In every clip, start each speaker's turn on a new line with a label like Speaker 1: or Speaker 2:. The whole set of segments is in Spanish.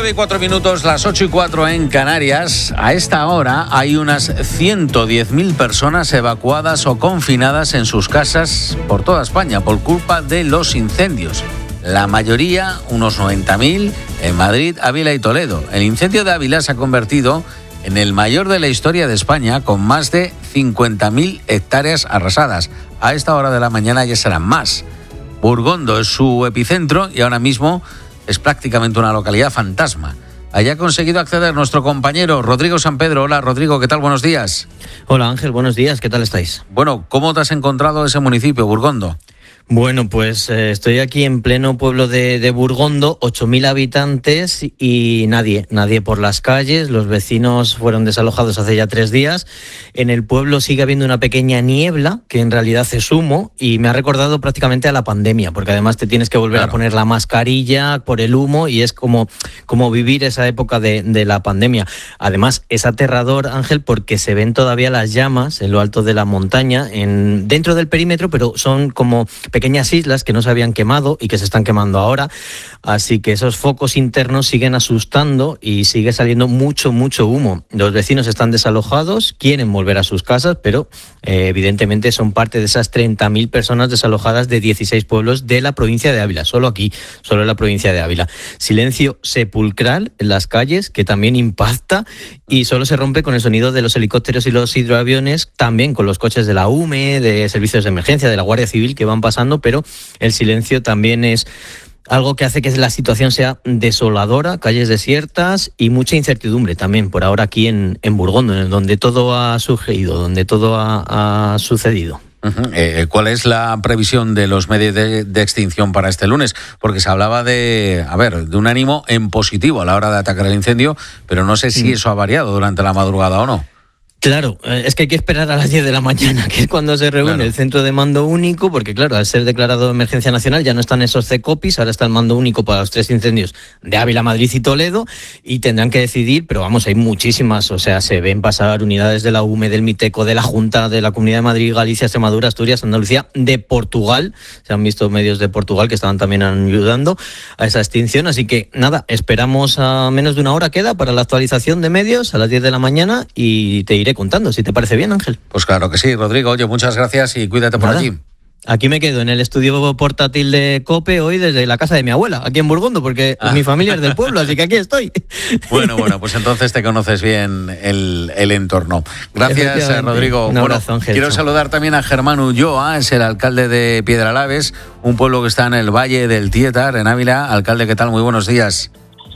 Speaker 1: 9:04, las 8:04 en Canarias. A esta hora hay unas 110.000 personas evacuadas o confinadas en sus casas por toda España por culpa de los incendios. La mayoría, unos 90.000, en Madrid, Ávila y Toledo. El incendio de Ávila se ha convertido en el mayor de la historia de España, con más de 50.000 hectáreas arrasadas. A esta hora de la mañana ya serán más. Burgondo es su epicentro y ahora mismo es prácticamente una localidad fantasma. Allá ha conseguido acceder nuestro compañero Rodrigo San Pedro. Hola, Rodrigo, ¿qué tal? Buenos días.
Speaker 2: Hola, Ángel, buenos días, ¿qué tal estáis?
Speaker 1: Bueno, ¿cómo te has encontrado ese municipio, Burgondo?
Speaker 2: Bueno, pues estoy aquí en pleno pueblo de Burgondo, 8.000 habitantes y nadie por las calles. Los vecinos fueron desalojados hace ya 3 días. En el pueblo sigue habiendo una pequeña niebla, que en realidad es humo, y me ha recordado prácticamente a la pandemia, porque además te tienes que volver a poner la mascarilla por el humo y es como vivir esa época de la pandemia. Además, es aterrador, Ángel, porque se ven todavía las llamas en lo alto de la montaña, dentro del perímetro, pero son como pequeñas islas que no se habían quemado y que se están quemando ahora, así que esos focos internos siguen asustando y sigue saliendo mucho humo. Los vecinos están desalojados, quieren volver a sus casas, pero evidentemente son parte de esas 30.000 personas desalojadas de 16 pueblos de la provincia de Ávila, solo en la provincia de Ávila. Silencio sepulcral en las calles, que también impacta, y solo se rompe con el sonido de los helicópteros y los hidroaviones, también con los coches de la UME, de servicios de emergencia, de la Guardia Civil que van pasando, pero el silencio también es algo que hace que la situación sea desoladora, calles desiertas y mucha incertidumbre también por ahora aquí en Burgondo, donde todo ha surgido, donde todo ha sucedido.
Speaker 1: ¿Cuál es la previsión de los medios de extinción para este lunes? Porque se hablaba de un ánimo en positivo a la hora de atacar el incendio, pero no sé si eso ha variado durante la madrugada o no.
Speaker 2: Claro, es que hay que esperar a las 10 de la mañana, que es cuando se reúne el centro de mando único, porque claro, al ser declarado emergencia nacional ya no están esos CECOPIs, ahora está el mando único para los 3 incendios de Ávila, Madrid y Toledo, y tendrán que decidir, pero vamos, hay muchísimas, o sea, se ven pasar unidades de la UME, del MITECO, de la Junta, de la Comunidad de Madrid, Galicia, Extremadura, Asturias, Andalucía, de Portugal, se han visto medios de Portugal que estaban también ayudando a esa extinción, así que nada, esperamos a menos de una hora queda para la actualización de medios a las 10 de la mañana y te iré contando, si te parece bien, Ángel.
Speaker 1: Pues claro que sí, Rodrigo. Oye, muchas gracias y cuídate por allí.
Speaker 2: Aquí me quedo en el estudio portátil de COPE hoy desde la casa de mi abuela, aquí en Burgondo, porque mi familia es del pueblo, así que aquí estoy.
Speaker 1: Bueno, pues entonces te conoces bien el entorno. Gracias, Rodrigo.
Speaker 2: Un abrazo, Ángel.
Speaker 1: Quiero saludar también a Germán Ulloa, es el alcalde de Piedralaves, un pueblo que está en el Valle del Tietar, en Ávila. Alcalde, ¿qué tal? Muy buenos días.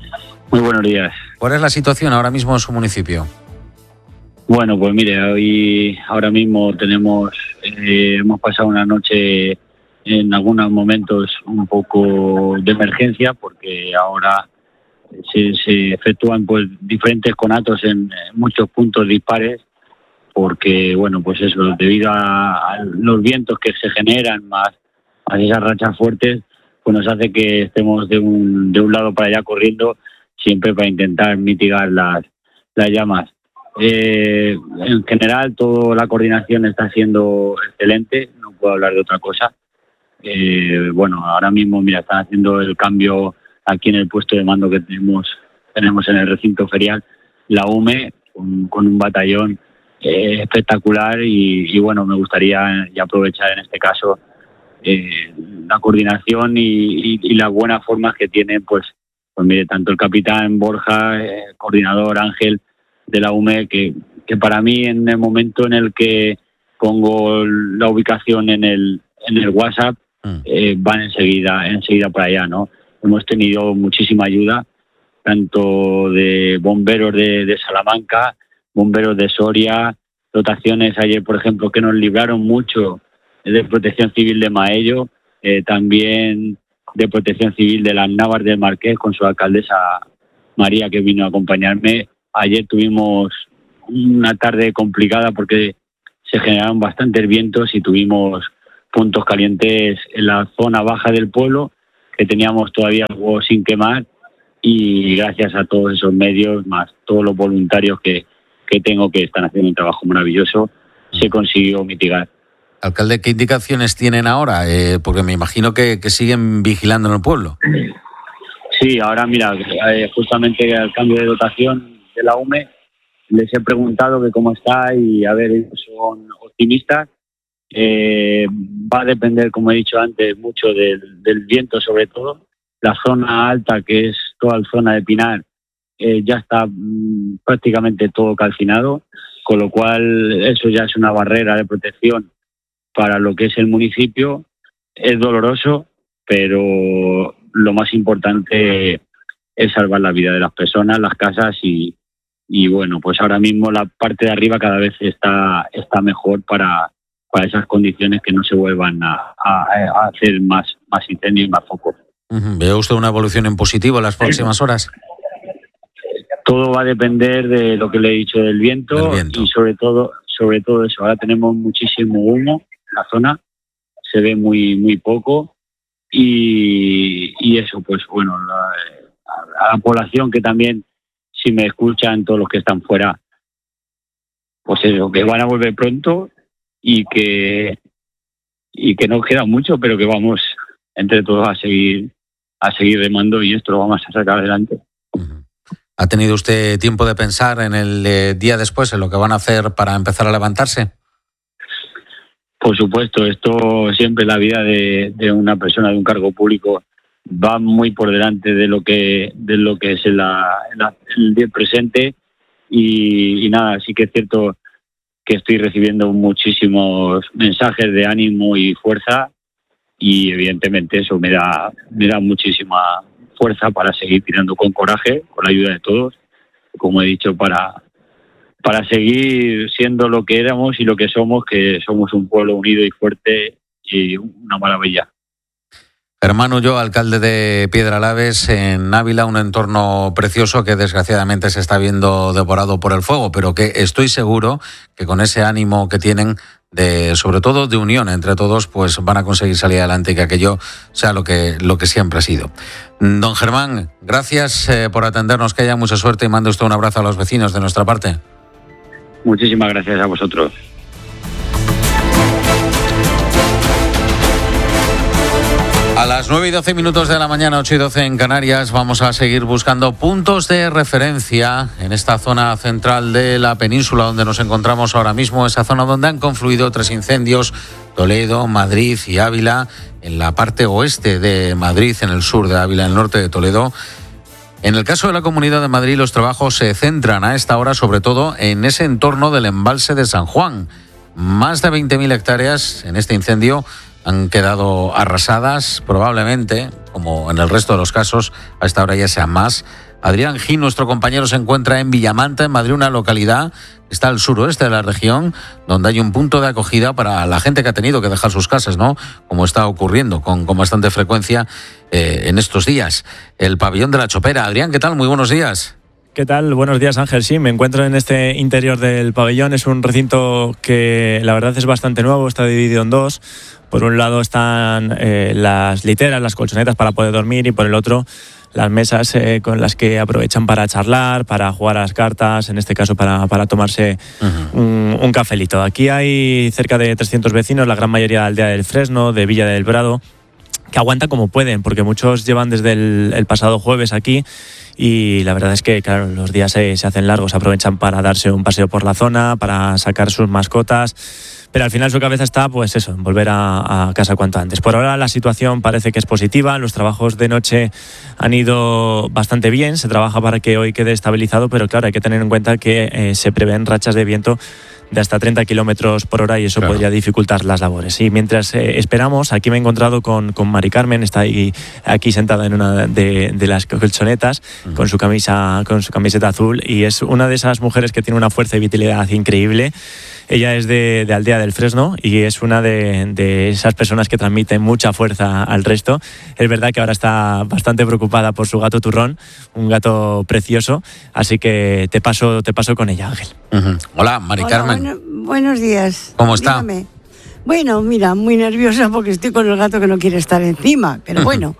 Speaker 3: Muy buenos días.
Speaker 1: ¿Cuál es la situación ahora mismo en su municipio?
Speaker 3: Bueno, pues mire, ahora mismo hemos pasado una noche en algunos momentos un poco de emergencia, porque ahora se efectúan pues diferentes conatos en muchos puntos dispares, porque bueno, pues eso, debido a los vientos que se generan más esas rachas fuertes, pues nos hace que estemos de un lado para allá corriendo, siempre para intentar mitigar las llamas. En general, toda la coordinación está siendo excelente, no puedo hablar de otra cosa. Bueno, ahora mismo, mira, están haciendo el cambio aquí en el puesto de mando que tenemos en el recinto ferial, la UME, con un batallón espectacular y bueno, me gustaría ya aprovechar en este caso la coordinación y las buenas formas que tienen, pues mire, tanto el capitán Borja, coordinador Ángel, de la UME, que para mí en el momento en el que pongo la ubicación en el WhatsApp, van enseguida para allá, ¿no? Hemos tenido muchísima ayuda, tanto de bomberos de Salamanca, bomberos de Soria, dotaciones ayer, por ejemplo, que nos libraron mucho de Protección Civil de Maello, también de Protección Civil de las Navas del Marqués, con su alcaldesa María, que vino a acompañarme. Ayer tuvimos una tarde complicada porque se generaron bastantes vientos y tuvimos puntos calientes en la zona baja del pueblo, que teníamos todavía algo sin quemar, y gracias a todos esos medios, más todos los voluntarios que tengo, que están haciendo un trabajo maravilloso, se consiguió mitigar.
Speaker 1: Alcalde, ¿qué indicaciones tienen ahora? Porque me imagino que siguen vigilando en el pueblo.
Speaker 3: Sí, ahora mira, justamente al cambio de dotación de la UME, les he preguntado que cómo está y a ver, ellos son optimistas. Va a depender, como he dicho antes, mucho del viento sobre todo. La zona alta, que es toda la zona de Pinar, ya está prácticamente todo calcinado, con lo cual eso ya es una barrera de protección para lo que es el municipio. Es doloroso, pero lo más importante es salvar la vida de las personas, las casas y bueno, pues ahora mismo la parte de arriba cada vez está mejor para esas condiciones, que no se vuelvan a hacer más incendios y más focos.
Speaker 1: ¿Ve usted una evolución en positivo en las próximas horas?
Speaker 3: Todo va a depender de lo que le he dicho del viento. Y sobre todo eso. Ahora tenemos muchísimo humo en la zona, se ve muy poco y eso, pues bueno, a la población, que también, si me escuchan todos los que están fuera, pues eso, que van a volver pronto y que no queda mucho, pero que vamos entre todos a seguir remando y esto lo vamos a sacar adelante.
Speaker 1: ¿Ha tenido usted tiempo de pensar en el día después, en lo que van a hacer para empezar a levantarse?
Speaker 3: Por supuesto, esto siempre, la vida de una persona de un cargo público va muy por delante de lo que es el día presente y nada, sí que es cierto que estoy recibiendo muchísimos mensajes de ánimo y fuerza y evidentemente eso me da muchísima fuerza para seguir tirando con coraje, con la ayuda de todos, como he dicho, para seguir siendo lo que éramos y lo que somos, que somos un pueblo unido y fuerte y una maravilla.
Speaker 1: Germán Ulloa, alcalde de Piedralaves, en Ávila, un entorno precioso que desgraciadamente se está viendo devorado por el fuego, pero que estoy seguro que con ese ánimo que tienen, sobre todo de unión entre todos, pues van a conseguir salir adelante y que aquello sea lo que siempre ha sido. Don Germán, gracias por atendernos, que haya mucha suerte y mande usted un abrazo a los vecinos de nuestra parte.
Speaker 3: Muchísimas gracias a vosotros.
Speaker 1: A las 9:12 de la mañana, 8:12 en Canarias, vamos a seguir buscando puntos de referencia en esta zona central de la península donde nos encontramos ahora mismo, esa zona donde han confluido 3 incendios, Toledo, Madrid y Ávila, en la parte oeste de Madrid, en el sur de Ávila, en el norte de Toledo. En el caso de la Comunidad de Madrid, los trabajos se centran a esta hora sobre todo en ese entorno del embalse de San Juan. Más de 20.000 hectáreas en este incendio han quedado arrasadas, probablemente, como en el resto de los casos, a esta hora ya sea más. Adrián Gil, nuestro compañero, se encuentra en Villamanta, en Madrid, una localidad que está al suroeste de la región, donde hay un punto de acogida para la gente que ha tenido que dejar sus casas, ¿no? Como está ocurriendo con bastante frecuencia en estos días. El pabellón de la Chopera. Adrián, ¿qué tal? Muy buenos días.
Speaker 4: ¿Qué tal? Buenos días, Ángel. Sí, me encuentro en este interior del pabellón. Es un recinto que la verdad es bastante nuevo, está dividido en dos. Por un lado están las literas, las colchonetas para poder dormir, y por el otro las mesas con las que aprovechan para charlar, para jugar a las cartas, en este caso para tomarse un cafelito. Aquí hay cerca de 300 vecinos, la gran mayoría de Aldea del Fresno, de Villa del Prado, que aguantan como pueden, porque muchos llevan desde el pasado jueves aquí. Y la verdad es que, claro, los días se hacen largos, aprovechan para darse un paseo por la zona, para sacar sus mascotas, pero al final su cabeza está, pues eso, en volver a casa cuanto antes. Por ahora la situación parece que es positiva, los trabajos de noche han ido bastante bien, se trabaja para que hoy quede estabilizado, pero claro, hay que tener en cuenta que se prevén rachas de viento de hasta 30 kilómetros por hora y eso podría dificultar las labores. Y mientras esperamos, aquí me he encontrado con Mari Carmen, está aquí sentada en una de las colchonetas con su camiseta azul, y es una de esas mujeres que tiene una fuerza y vitalidad increíble. Ella es de Aldea del Fresno y es una de esas personas que transmiten mucha fuerza al resto. Es verdad que ahora está bastante preocupada por su gato turrón, un gato precioso, así que te paso con ella, Ángel.
Speaker 1: Hola, Mari Carmen.
Speaker 5: Buenos días.
Speaker 1: ¿Cómo está?
Speaker 5: Dígame. Bueno, mira, muy nerviosa porque estoy con el gato que no quiere estar encima, pero bueno,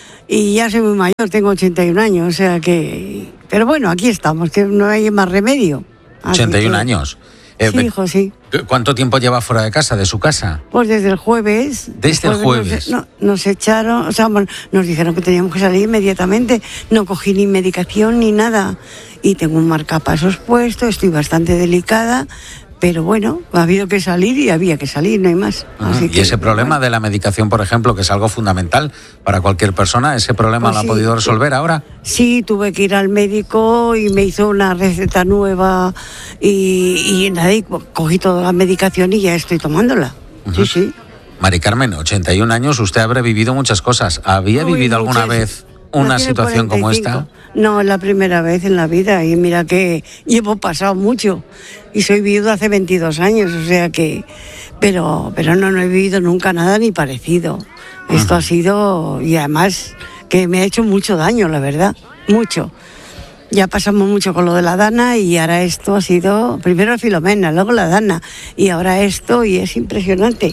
Speaker 5: y ya soy muy mayor, tengo 81 años, o sea que... Pero bueno, aquí estamos, que no hay más remedio.
Speaker 1: 81 años.
Speaker 5: Sí, hijo, sí.
Speaker 1: ¿Cuánto tiempo lleva fuera de casa, de su casa?
Speaker 5: Pues desde el jueves.
Speaker 1: ¿Desde el jueves?
Speaker 5: Nos echaron, o sea, nos dijeron que teníamos que salir inmediatamente. No cogí ni medicación ni nada. Y tengo un marcapasos puesto, estoy bastante delicada. Pero bueno, ha habido que salir y había que salir, no hay más. Así que,
Speaker 1: y ese problema de la medicación, por ejemplo, que es algo fundamental para cualquier persona, ¿ese problema lo ha podido resolver ahora?
Speaker 5: Sí, tuve que ir al médico y me hizo una receta nueva y nada, y cogí toda la medicación y ya estoy tomándola. Sí.
Speaker 1: Mari Carmen, 81 años, usted habrá vivido muchas cosas. ¿Había vivido alguna vez una situación como esta?
Speaker 5: No, es la primera vez en la vida y mira que llevo pasado mucho y soy viuda hace 22 años, o sea que... Pero no he vivido nunca nada ni parecido. Esto ha sido... Y además que me ha hecho mucho daño, la verdad, mucho. Ya pasamos mucho con lo de la Dana y ahora esto ha sido... Primero Filomena, luego la Dana y ahora esto y es impresionante.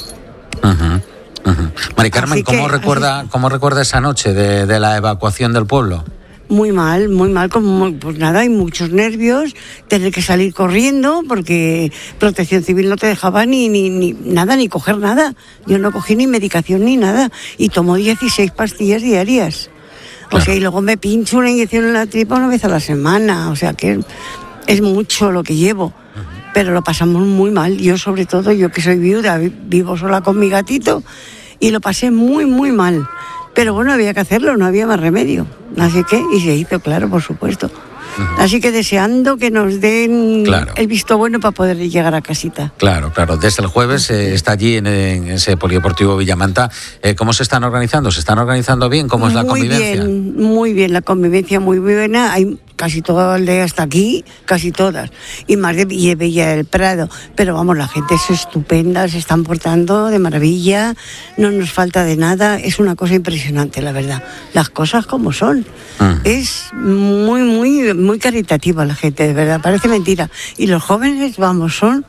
Speaker 1: Mari Carmen, ¿cómo recuerda esa noche de la evacuación del pueblo?
Speaker 5: Muy mal, como pues nada, hay muchos nervios, tener que salir corriendo porque Protección Civil no te dejaba ni nada, ni coger nada. Yo no cogí ni medicación ni nada y tomo 16 pastillas diarias. Claro. O sea, y luego me pincho una inyección en la tripa una vez a la semana, o sea que es mucho lo que llevo. Pero lo pasamos muy mal, yo sobre todo, yo que soy viuda, vivo sola con mi gatito y lo pasé muy, muy mal. Pero bueno, había que hacerlo, no había más remedio. Así que, y se hizo, claro, por supuesto. Así que deseando que nos den el visto bueno para poder llegar a casita. Claro.
Speaker 1: Desde el jueves está allí en ese polideportivo Villamanta. ¿Cómo se están organizando? ¿Se están organizando bien? ¿Cómo es la convivencia?
Speaker 5: Muy bien, la convivencia muy buena. Hay casi toda la aldea hasta aquí, casi todas. Y más de Villa del Prado. Pero vamos, la gente es estupenda, se están portando de maravilla, no nos falta de nada. Es una cosa impresionante, la verdad. Las cosas como son. Es muy caritativa la gente, de verdad, parece mentira. Y los jóvenes, vamos, son...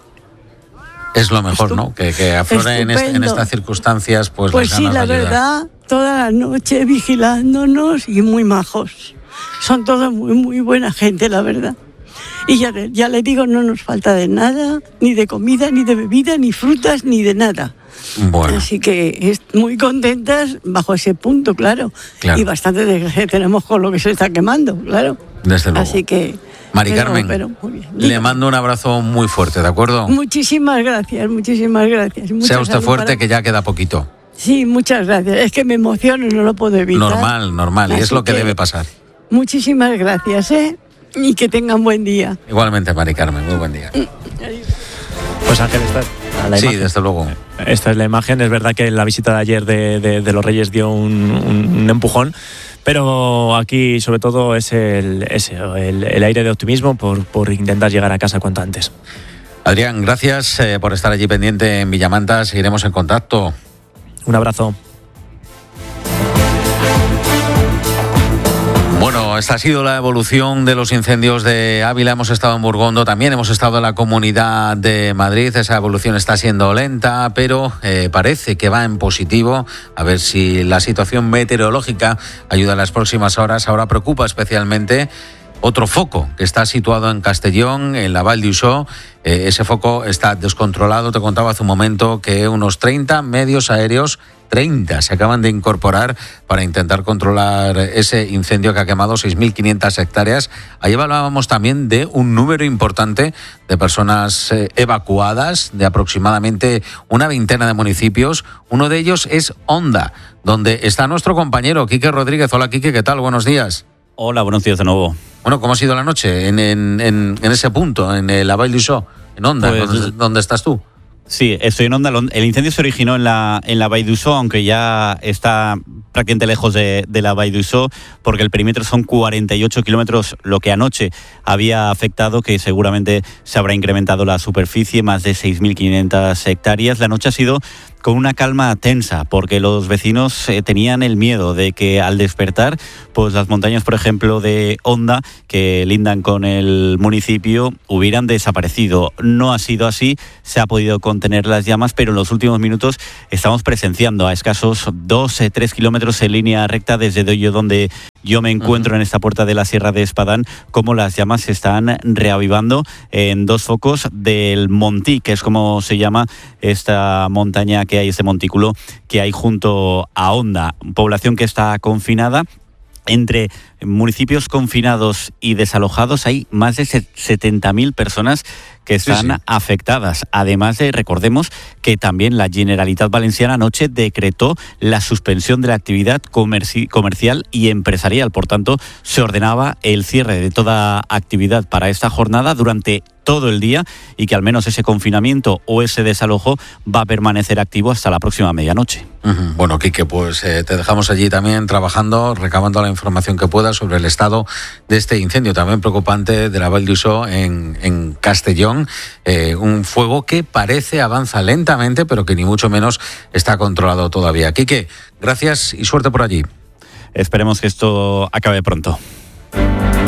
Speaker 1: Es lo mejor, ¿no? Que afloren en estas circunstancias, pues las
Speaker 5: sí, la verdad, toda la noche vigilándonos y muy majos. Son todos muy buena gente, la verdad. Y ya le digo, no nos falta de nada, ni de comida, ni de bebida, ni frutas, ni de nada.
Speaker 1: Bueno.
Speaker 5: Así que muy contentas bajo ese punto, claro. Y bastante desgracia tenemos con lo que se está quemando, claro.
Speaker 1: Desde luego.
Speaker 5: Así que...
Speaker 1: Mari Carmen, muy bien. Le mando un abrazo muy fuerte, ¿de acuerdo?
Speaker 5: Muchísimas gracias.
Speaker 1: Sea usted fuerte, que ya queda poquito.
Speaker 5: Sí, muchas gracias. Es que me emociono, no lo puedo evitar.
Speaker 1: Normal, y es lo que debe pasar.
Speaker 5: Muchísimas gracias, y que tengan buen día.
Speaker 1: Igualmente, Mari Carmen, muy buen día.
Speaker 4: Pues Ángel, esta la imagen.
Speaker 1: Sí, desde luego.
Speaker 4: Esta es la imagen. Es verdad que la visita de ayer de los Reyes dio un empujón, pero aquí sobre todo es el aire de optimismo por intentar llegar a casa cuanto antes.
Speaker 1: Adrián, gracias por estar allí pendiente en Villamanta. Seguiremos en contacto.
Speaker 4: Un abrazo.
Speaker 1: Bueno, esta ha sido la evolución de los incendios de Ávila. Hemos estado en Burgondo, también hemos estado en la Comunidad de Madrid. Esa evolución está siendo lenta, pero parece que va en positivo. A ver si la situación meteorológica ayuda en las próximas horas. Ahora preocupa especialmente otro foco que está situado en Castellón, en la Vall d'Uixó. Ese foco está descontrolado. Te contaba hace un momento que unos 30 medios aéreos, 30 se acaban de incorporar para intentar controlar ese incendio que ha quemado 6.500 hectáreas. Ahí hablábamos también de un número importante de personas evacuadas, de aproximadamente una veintena de municipios. Uno de ellos es Onda, donde está nuestro compañero Quique Rodríguez. Hola Quique, ¿qué tal? Buenos días.
Speaker 6: Hola, buenos días de nuevo.
Speaker 1: Bueno, ¿cómo ha sido la noche en ese punto, en la Vall d'Uixó, en Onda, pues, ¿dónde estás tú?
Speaker 6: Sí, estoy en Onda. El incendio se originó en la Vall d'Uixó, aunque ya está prácticamente lejos de la Vall d'Uixó, porque el perímetro son 48 kilómetros, lo que anoche había afectado, que seguramente se habrá incrementado la superficie, más de 6.500 hectáreas. La noche ha sido con una calma tensa, porque los vecinos tenían el miedo de que al despertar, pues las montañas, por ejemplo, de Onda, que lindan con el municipio, hubieran desaparecido. No ha sido así, se ha podido contener las llamas, pero en los últimos minutos estamos presenciando a escasos 2-3 kilómetros en línea recta desde Doyo, donde Yo me encuentro en esta puerta de la Sierra de Espadán, como las llamas se están reavivando en 2 focos del Montí, que es como se llama esta montaña que hay, este montículo que hay junto a Onda, población que está confinada. Entre municipios confinados y desalojados hay más de 70.000 personas que están afectadas. Además de, recordemos, que también la Generalitat Valenciana anoche decretó la suspensión de la actividad comercial y empresarial. Por tanto, se ordenaba el cierre de toda actividad para esta jornada durante todo el día y que al menos ese confinamiento o ese desalojo va a permanecer activo hasta la próxima medianoche.
Speaker 1: Bueno, Quique, pues te dejamos allí también trabajando, recabando la información que puedas sobre el estado de este incendio también preocupante de la Vall d'Uixó en Castellón. Un fuego que parece avanza lentamente, pero que ni mucho menos está controlado todavía. Quique, gracias y suerte por allí.
Speaker 6: Esperemos que esto acabe pronto.